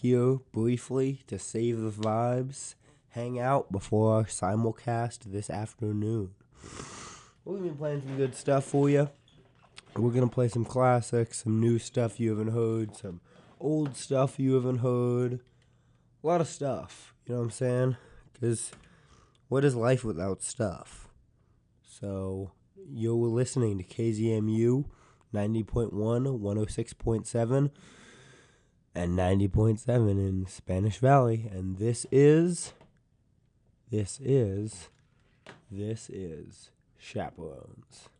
here briefly to save the vibes, hang out before our simulcast this afternoon. We're going to be playing some good stuff for you. We're going to play some classics, some new stuff you haven't heard, some old stuff you haven't heard. A lot of stuff, you know what I'm saying? Because what is life without stuff? So, you're listening to KZMU 90.1, 106.7, and 90.7 in Spanish Valley. And this is Chaperones.